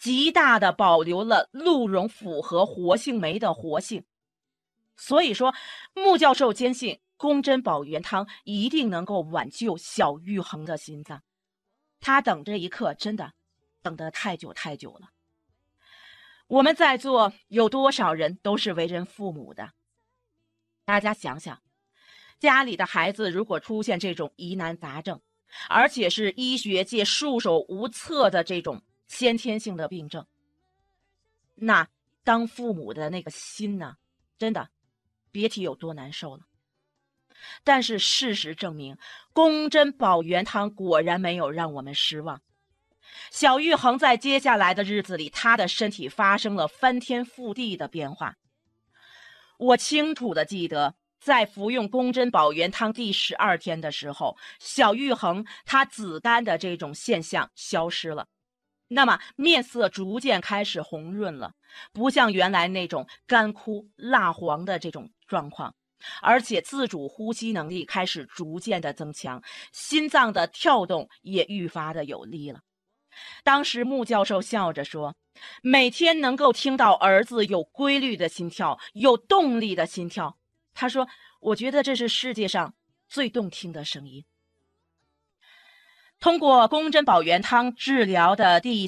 极大的保留了鹿茸复合活性酶的活性。所以说，穆教授坚信宫珍保元汤一定能够挽救小玉衡的心脏。他等这一刻真的等得太久太久了。我们在座有多少人都是为人父母的？大家想想，家里的孩子如果出现这种疑难杂症，而且是医学界束手无策的这种先天性的病症，那当父母的那个心呢，真的别提有多难受了。但是事实证明，宫珍保元汤果然没有让我们失望。小玉衡在接下来的日子里，她的身体发生了翻天覆地的变化。我清楚地记得，在服用宫珍保元汤第12天的时候，小玉衡她子干的这种现象消失了，那么面色逐渐开始红润了，不像原来那种干枯蜡黄的这种状况，而且自主呼吸能力开始逐渐的增强，心脏的跳动也愈发的有力了。当时穆教授笑着说，每天能够听到儿子有规律的心跳，有动力的心跳，他说，我觉得这是世界上最动听的声音。通过宫珍保元汤治疗的第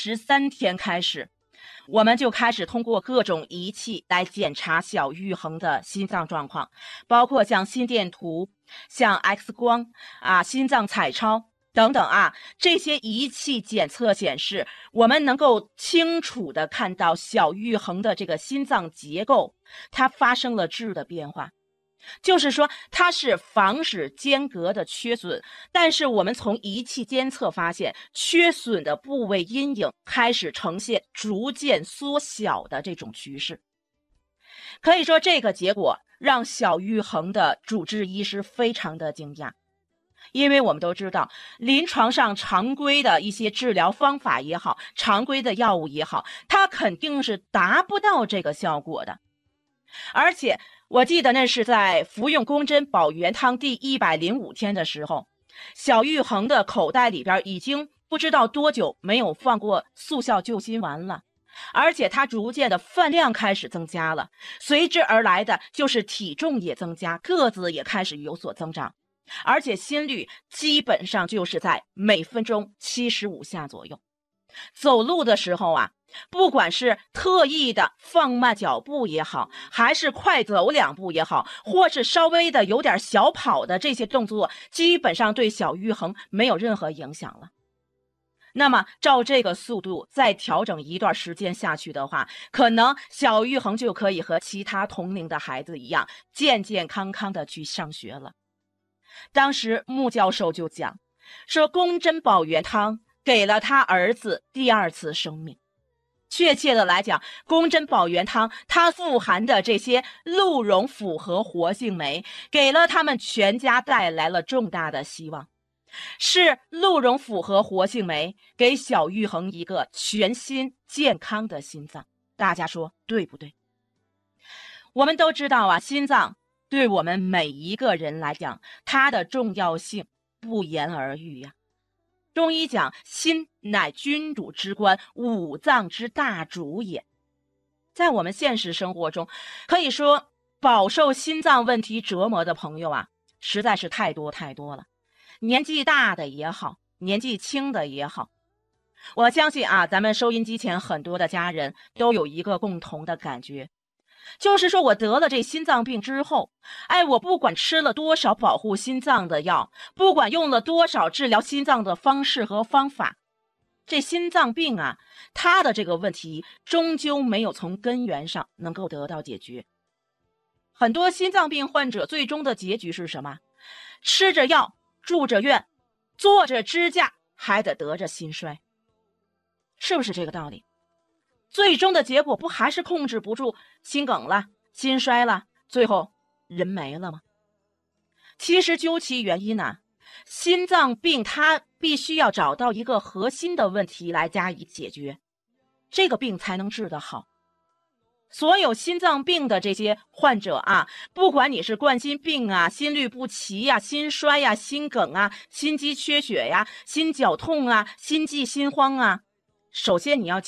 33天开始，我们就开始通过各种仪器来检查小玉衡的心脏状况，包括像心电图、像 X 光心脏彩超等等这些仪器检测显示，我们能够清楚地看到小玉衡的这个心脏结构，它发生了质的变化。就是说，它是防止间隔的缺损，但是我们从仪器监测发现，缺损的部位阴影开始呈现逐渐缩小的这种趋势。可以说，这个结果让小玉衡的主治医师非常的惊讶。因为我们都知道，临床上常规的一些治疗方法也好，常规的药物也好，它肯定是达不到这个效果的。而且我记得那是在服用宫珍保元汤第105天的时候，小玉衡的口袋里边已经不知道多久没有放过速效救心丸了，而且它逐渐的饭量开始增加了，随之而来的就是体重也增加，个子也开始有所增长，而且心率基本上就是在每分钟75下左右。走路的时候不管是特意的放慢脚步也好，还是快走2步也好，或是稍微的有点小跑的这些动作，基本上对小玉衡没有任何影响了。那么照这个速度再调整一段时间下去的话，可能小玉衡就可以和其他同龄的孩子一样，健健康康的去上学了。当时穆教授就讲说，宫珍保元汤给了他儿子第2次生命。确切的来讲，宫珍保元汤它富含的这些鹿茸复合活性酶，给了他们全家带来了重大的希望。是鹿茸复合活性酶给小玉衡一个全新健康的心脏，大家说对不对？我们都知道心脏对我们每一个人来讲，它的重要性不言而喻呀。中医讲，心乃君主之官，五脏之大主也。在我们现实生活中，可以说饱受心脏问题折磨的朋友实在是太多太多了。年纪大的也好，年纪轻的也好，我相信咱们收音机前很多的家人都有一个共同的感觉，就是说我得了这心脏病之后，我不管吃了多少保护心脏的药，不管用了多少治疗心脏的方式和方法，这心脏病它的这个问题终究没有从根源上能够得到解决。很多心脏病患者最终的结局是什么？吃着药，住着院，坐着支架，还得着心衰，是不是这个道理？最终的结果不还是控制不住，心梗了，心衰了，最后人没了吗？其实究其原因心脏病它必须要找到一个核心的问题来加以解决，这个病才能治得好。所有心脏病的这些患者不管你是冠心病心律不齐心衰心梗心肌缺血心绞痛心悸心慌首先你要